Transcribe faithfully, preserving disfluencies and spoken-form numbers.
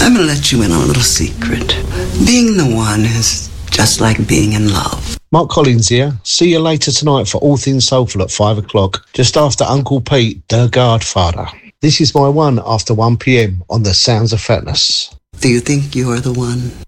I'm going to let you in on a little secret. Being the one is just like being in love. Mark Collins here. See you later tonight for All Things Soulful at five o'clock, just after Uncle Pete, The Godfather. This is my one after one p.m. on The Sounds of Fatness. Do you think you are the one?